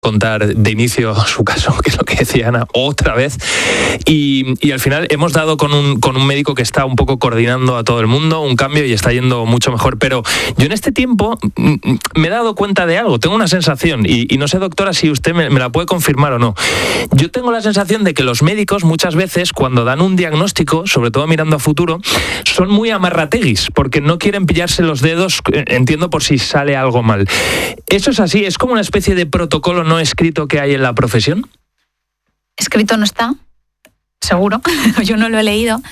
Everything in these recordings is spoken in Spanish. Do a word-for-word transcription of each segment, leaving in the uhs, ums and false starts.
contar de inicio su caso, que es lo que decía Ana, otra vez. Y, y al final hemos dado con un, con un médico que está un poco coordinando a todo el mundo, un cambio y está yendo mucho mejor. Pero yo en este tiempo me he dado cuenta de algo, tengo una sensación, y, y no sé, doctora, si usted me, me la puede confirmar o no. Yo tengo la sensación de que los médicos muchas veces, cuando dan un diagnóstico, sobre todo mirando a futuro, son muy amarrateguis, porque no quieren pillarse los dedos, entiendo, por si sale algo mal. ¿Eso es así? ¿Es como una especie de protocolo no escrito que hay en la profesión? Escrito no está, seguro. Yo no lo he leído.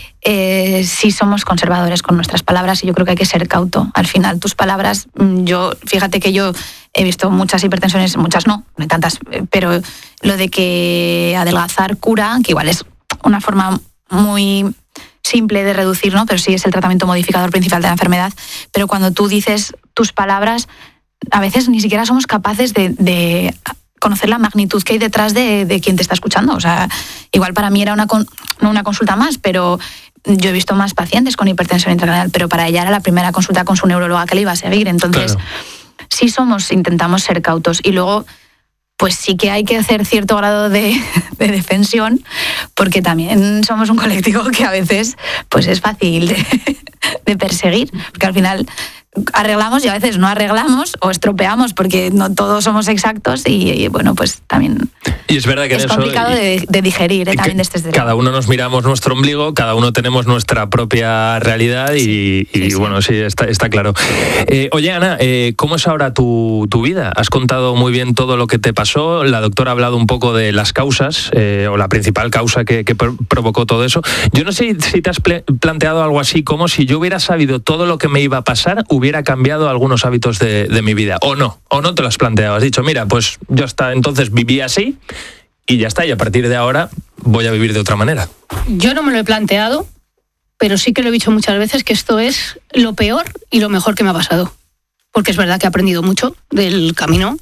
Eh, sí somos conservadores con nuestras palabras y yo creo que hay que ser cauto. Al final, tus palabras, yo, fíjate que yo he visto muchas hipertensiones, muchas no, no hay tantas, pero lo de que adelgazar cura, que igual es una forma muy simple de reducir, ¿no? Pero sí es el tratamiento modificador principal de la enfermedad. Pero cuando tú dices tus palabras, a veces ni siquiera somos capaces de, de conocer la magnitud que hay detrás de, de quien te está escuchando. O sea, igual para mí era una, no una consulta más, pero yo he visto más pacientes con hipertensión intracraneal, pero para ella era la primera consulta con su neuróloga que le iba a seguir. Entonces, claro, sí somos, intentamos ser cautos. Y luego, pues sí que hay que hacer cierto grado de, de defensión, porque también somos un colectivo que a veces pues es fácil de, de perseguir, porque al final arreglamos y a veces no arreglamos o estropeamos porque no todos somos exactos y, y bueno, pues también y es verdad que es en eso, complicado y, de, de digerir ¿eh? También desde este cada uno nos miramos nuestro ombligo, cada uno tenemos nuestra propia realidad y, sí, y sí, bueno, sí, está, está claro. Eh, oye, Ana, eh, ¿cómo es ahora tu, tu vida? Has contado muy bien todo lo que te pasó, la doctora ha hablado un poco de las causas eh, o la principal causa que, que provocó todo eso. Yo no sé si te has ple- planteado algo así como si yo hubiera sabido todo lo que me iba a pasar, hubiera cambiado algunos hábitos de, de mi vida, o no, o no te lo has planteado, has dicho, mira, pues yo hasta entonces viví así y ya está, y a partir de ahora voy a vivir de otra manera. Yo no me lo he planteado, pero sí que lo he dicho muchas veces que esto es lo peor y lo mejor que me ha pasado, porque es verdad que he aprendido mucho del camino,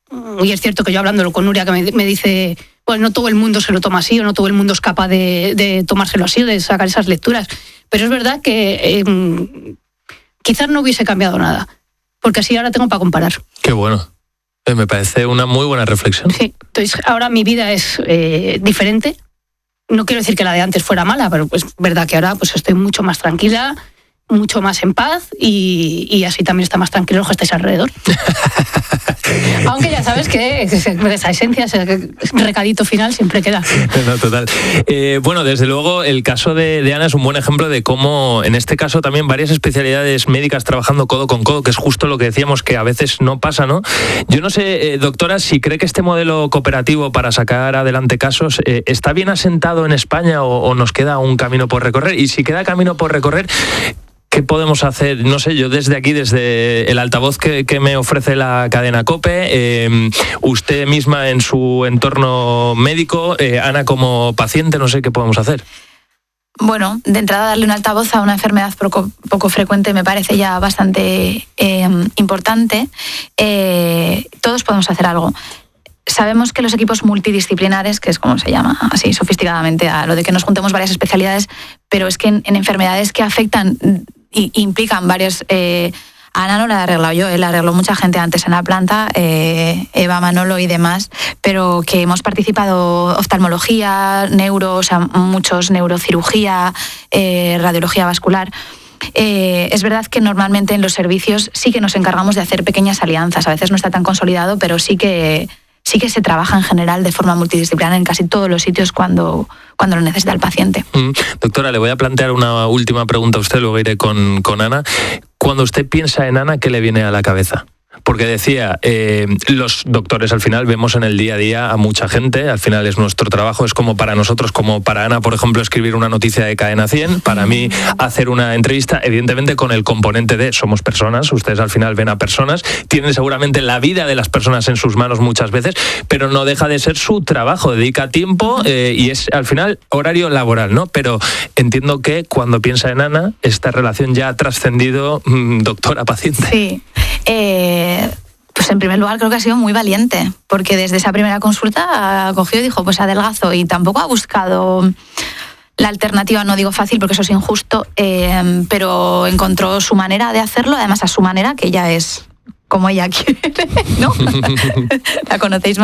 y es cierto que yo hablándolo con Nuria que me, me dice, pues no todo el mundo se lo toma así, o no todo el mundo es capaz de, de tomárselo así, o de sacar esas lecturas, pero es verdad que eh, quizás no hubiese cambiado nada, porque así ahora tengo para comparar. Qué bueno. Eh, me parece una muy buena reflexión. Sí, entonces ahora mi vida es eh, diferente. No quiero decir que la de antes fuera mala, pero es verdad que ahora pues estoy mucho más tranquila, mucho más en paz y, y así también está más tranquilo los que estáis alrededor. Aunque ya sabes que esa esencia, ese recadito final siempre queda. No, total. Eh, bueno, desde luego el caso de, de Ana es un buen ejemplo de cómo, en este caso también varias especialidades médicas trabajando codo con codo, que es justo lo que decíamos que a veces no pasa, ¿no? Yo no sé, eh, doctora, si cree que este modelo cooperativo para sacar adelante casos eh, está bien asentado en España o, o nos queda un camino por recorrer. Y si queda camino por recorrer, ¿qué podemos hacer? No sé, yo desde aquí, desde el altavoz que, que me ofrece la cadena COPE, eh, usted misma en su entorno médico, eh, Ana como paciente, no sé qué podemos hacer. Bueno, de entrada darle un altavoz a una enfermedad poco, poco frecuente me parece ya bastante eh, importante. Eh, todos podemos hacer algo. Sabemos que los equipos multidisciplinares, que es como se llama así sofisticadamente a lo de que nos juntemos varias especialidades, pero es que en, en enfermedades que afectan y implican varios... Eh, a Ana no la he arreglado yo, eh, la arregló mucha gente antes en la planta, eh, Eva, Manolo y demás, pero que hemos participado oftalmología, neuro, o sea, muchos neurocirugía, eh, radiología vascular. Eh, es verdad que normalmente en los servicios sí que nos encargamos de hacer pequeñas alianzas, a veces no está tan consolidado, pero sí que... sí que se trabaja en general de forma multidisciplinar en casi todos los sitios cuando, cuando lo necesita el paciente. Mm, doctora, le voy a plantear una última pregunta a usted, luego iré con, con Ana. Cuando usted piensa en Ana, ¿qué le viene a la cabeza? Porque decía, eh, los doctores al final vemos en el día a día a mucha gente, al final es nuestro trabajo, es como para nosotros, como para Ana, por ejemplo, escribir una noticia de Cadena cien, para mí hacer una entrevista, evidentemente con el componente de somos personas, ustedes al final ven a personas, tienen seguramente la vida de las personas en sus manos muchas veces, pero no deja de ser su trabajo, dedica tiempo eh, y es al final horario laboral, ¿no? Pero entiendo que cuando piensa en Ana, esta relación ya ha trascendido mmm, doctora-paciente. Sí, eh, pues en primer lugar creo que ha sido muy valiente, porque desde esa primera consulta cogió y dijo, pues adelgazo, y tampoco ha buscado la alternativa, no digo fácil porque eso es injusto, eh, pero encontró su manera de hacerlo, además a su manera, que ella es como ella quiere, ¿no? La conocéis más.